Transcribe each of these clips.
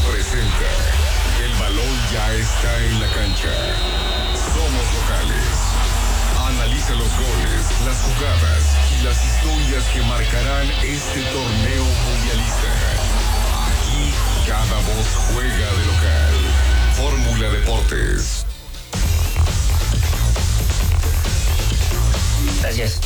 presenta El balón ya está en la cancha. Somos locales. Analiza los goles, las jugadas y las historias que marcarán este torneo mundialista. Aquí cada voz juega de local. Fórmula Deportes. Gracias.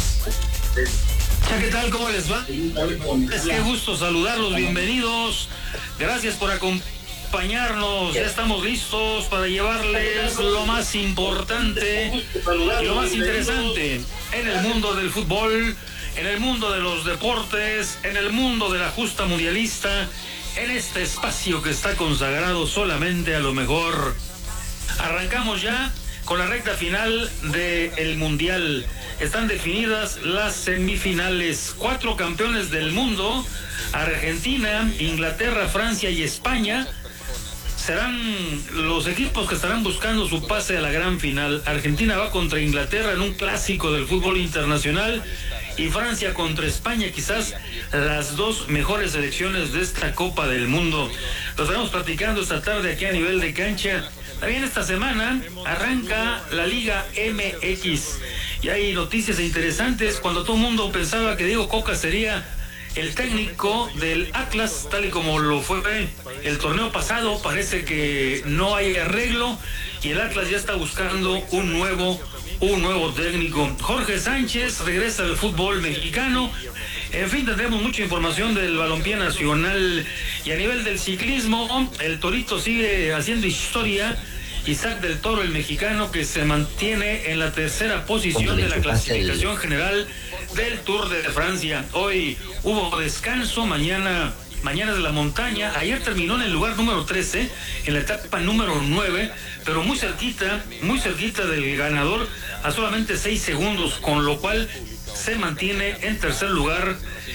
¿Qué tal? ¿Cómo les va? Qué gusto saludarlos, bienvenidos. Gracias por acompañarnos. Ya estamos listos para llevarles lo más importante y lo más interesante en el mundo del fútbol, en el mundo de los deportes, en el mundo de la justa mundialista, en este espacio que está consagrado solamente a lo mejor. Arrancamos ya con la recta final del Mundial. Están definidas las semifinales. 4 campeones del mundo, Argentina, Inglaterra, Francia y España, serán los equipos que estarán buscando su pase a la gran final. Argentina va contra Inglaterra en un clásico del fútbol internacional y Francia contra España, quizás las dos mejores selecciones de esta Copa del Mundo. Lo estaremos platicando esta tarde aquí a nivel de cancha. También esta semana arranca la Liga MX y hay noticias interesantes. Cuando todo el mundo pensaba que Diego Coca sería el técnico del Atlas, tal y como lo fue el torneo pasado, parece que no hay arreglo y el Atlas ya está buscando un nuevo técnico. Jorge Sánchez regresa al fútbol mexicano. En fin, tendremos mucha información del balompié nacional y a nivel del ciclismo, el Torito sigue haciendo historia. Isaac del Toro, el mexicano, que se mantiene en la tercera posición de la clasificación general del Tour de Francia. Hoy hubo descanso, mañana es de la montaña. Ayer terminó en el lugar número 13, en la etapa número 9, pero muy cerquita del ganador, a solamente 6 segundos, con lo cual se mantiene en tercer lugar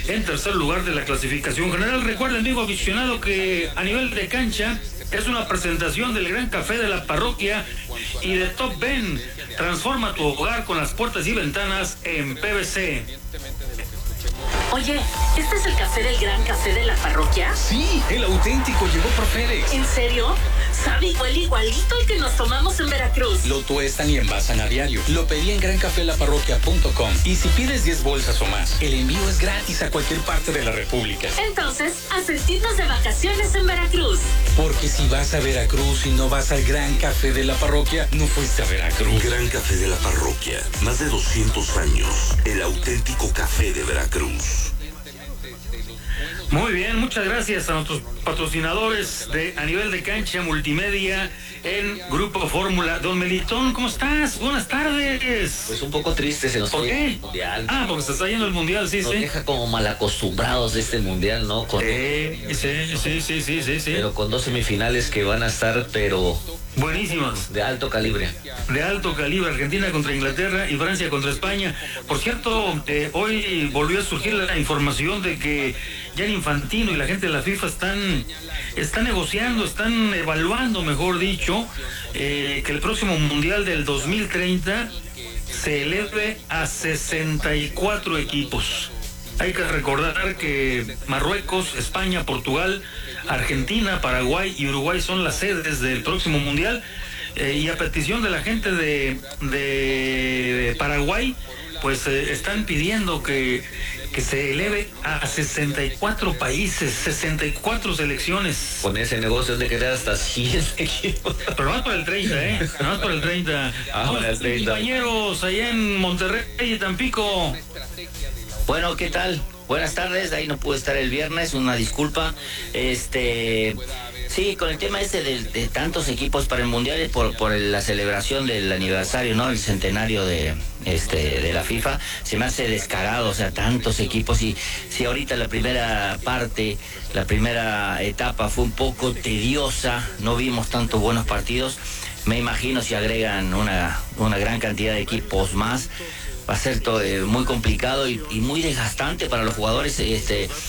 de la clasificación general. Recuerda, amigo aficionado, que a nivel de cancha es una presentación del Gran Café de la Parroquia y de Top Ben. Transforma tu hogar con las puertas y ventanas en PVC. Oye, ¿este es el café del Gran Café de la Parroquia? Sí, el auténtico llegó por FedEx. ¿En serio? Sabe igualito el que nos tomamos en Veracruz. Lo tuestan y envasan a diario. Lo pedí en grancafelaparroquia.com. Y si pides 10 bolsas o más, el envío es gratis a cualquier parte de la República. Entonces, a sentirnos de vacaciones en Veracruz. Porque si vas a Veracruz y no vas al Gran Café de la Parroquia, no fuiste a Veracruz. Gran Café de la Parroquia. Más de 200 años. El auténtico café de Veracruz. Muy bien, muchas gracias a nuestros patrocinadores de A Nivel de Cancha Multimedia en Grupo Fórmula. Don Melitón, ¿cómo estás? Buenas tardes. Pues un poco triste, se nos ¿Por fue qué? el mundial. Porque se está yendo el mundial, sí, Nos sí. deja como mal acostumbrados de este mundial, ¿no? Sí. Pero con 2 semifinales que van a estar, pero buenísimas. de alto calibre. De alto calibre, Argentina contra Inglaterra y Francia contra España. Por cierto, hoy volvió a surgir la información de que Gianni Infantino y la gente de la FIFA están negociando, están evaluando, mejor dicho, que el próximo Mundial del 2030 se eleve a 64 equipos. Hay que recordar que Marruecos, España, Portugal, Argentina, Paraguay y Uruguay son las sedes del próximo Mundial. Y a petición de la gente de Paraguay, pues están pidiendo que se eleve a 64 países, 64 selecciones. Con ese negocio de querer hasta 100 equipos. Pero más por el 30, más por el 30. Para el 30. Compañeros, allá en Monterrey y Tampico. Bueno, ¿qué tal? Buenas tardes, ahí no pude estar el viernes, una disculpa. Sí, con el tema de tantos equipos para el Mundial es por la celebración del aniversario, ¿no? El centenario de la FIFA, se me hace descarado, o sea, tantos equipos. Y si ahorita la primera etapa fue un poco tediosa, no vimos tantos buenos partidos, me imagino si agregan una gran cantidad de equipos más, va a ser todo muy complicado y muy desgastante para los jugadores.